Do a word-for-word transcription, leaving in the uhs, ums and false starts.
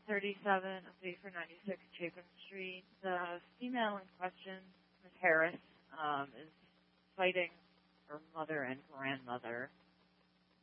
thirty-seven, update for ninety-six Chapin Street. The female in question, Miz Harris, um, is fighting her mother and grandmother.